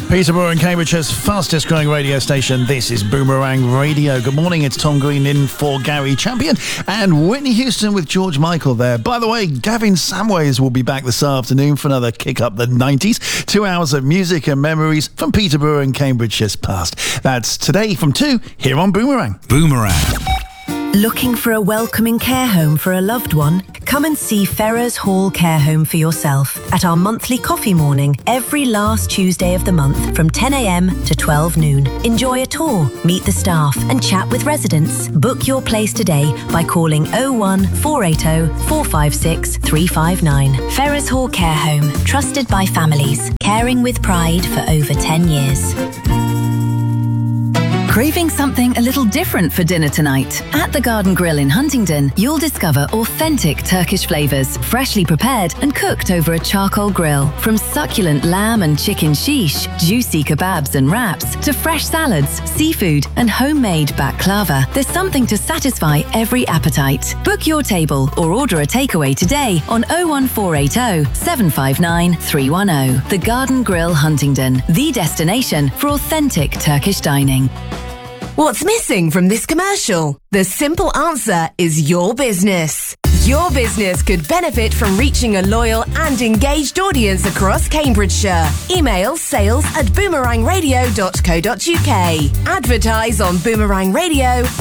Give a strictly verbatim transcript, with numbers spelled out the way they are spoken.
Peterborough and Cambridgeshire's fastest growing radio station. This is Boomerang Radio. Good morning, it's Tom Green in for Gary Champion and Whitney Houston with George Michael there. By the way, Gavin Samways will be back this afternoon for another Kick Up the nineties. Two hours of music and memories from Peterborough and Cambridgeshire's past. That's today from two here on Boomerang. Boomerang. Looking for a welcoming care home for a loved one? Come and see Ferrers Hall Care Home for yourself at our monthly coffee morning every last Tuesday of the month from ten a.m. to twelve noon. Enjoy a tour, meet the staff and chat with residents. Book your place today by calling oh one four eight oh four five six three five nine. Ferrers Hall Care Home, trusted by families, caring with pride for over ten years. Craving something a little different for dinner tonight? At the Garden Grill in Huntingdon, you'll discover authentic Turkish flavours, freshly prepared and cooked over a charcoal grill. From succulent lamb and chicken shish, juicy kebabs and wraps, to fresh salads, seafood and homemade baklava, there's something to satisfy every appetite. Book your table or order a takeaway today on oh one four eight oh seven five nine three one oh. The Garden Grill Huntingdon, the destination for authentic Turkish dining. What's missing from this commercial? The simple answer is your business. Your business could benefit from reaching a loyal and engaged audience across Cambridgeshire. Email sales at boomerang radio dot co dot uk. Advertise on Boomerang Radio